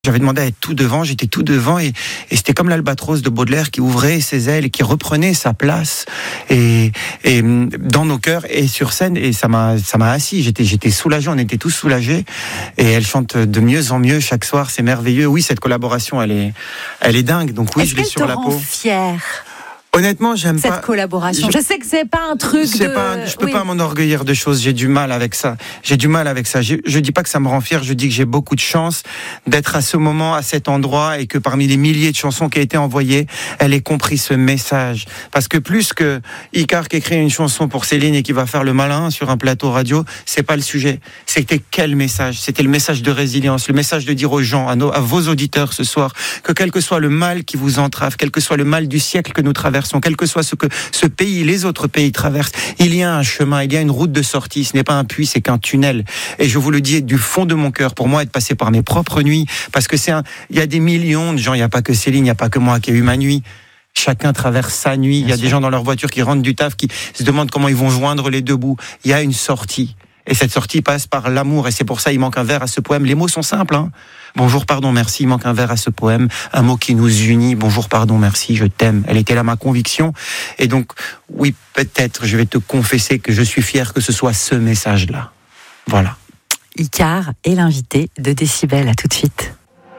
J'avais demandé à être tout devant, j'étais tout devant et c'était comme l'albatros de Baudelaire qui ouvrait ses ailes et qui reprenait sa place et dans nos cœurs et sur scène, et ça m'a assis, j'étais soulagé, on était tous soulagés, et elle chante de mieux en mieux chaque soir, c'est merveilleux. Oui, cette collaboration elle est dingue, donc oui, je l'ai sur la peau. Est-ce qu'elle te rend fière ? Honnêtement, j'aime cette pas cette collaboration. Je sais que c'est pas un truc je peux pas m'enorgueillir de choses. J'ai du mal avec ça. Je dis pas que ça me rend fier. Je dis que j'ai beaucoup de chance d'être à ce moment, à cet endroit, et que parmi les milliers de chansons qui ont été envoyées, elle ait compris ce message. Parce que plus que Icare qui écrit une chanson pour Céline et qui va faire le malin sur un plateau radio, c'est pas le sujet. C'était quel message ? C'était le message de résilience, le message de dire aux gens, à vos auditeurs ce soir, que quel que soit le mal qui vous entrave, quel que soit le mal du siècle que nous traversons, quel que soit ce que ce pays, les autres pays traversent, il y a un chemin, il y a une route de sortie. Ce n'est pas un puits, c'est qu'un tunnel. Et je vous le dis du fond de mon cœur, pour moi, être passé par mes propres nuits, parce que il y a des millions de gens, il n'y a pas que Céline, il n'y a pas que moi qui ai eu ma nuit. Chacun traverse sa nuit. Il y a des gens dans leur voiture qui rentrent du taf, qui se demandent comment ils vont joindre les deux bouts. Il y a une sortie. Et cette sortie passe par l'amour. Et c'est pour ça, il manque un vers à ce poème. Les mots sont simples, hein. Bonjour, pardon, merci. Il manque un vers à ce poème. Un mot qui nous unit. Bonjour, pardon, merci, je t'aime. Elle était là, ma conviction. Et donc, oui, peut-être, je vais te confesser que je suis fier que ce soit ce message-là. Voilà. Icare est l'invité de Décibel. À tout de suite.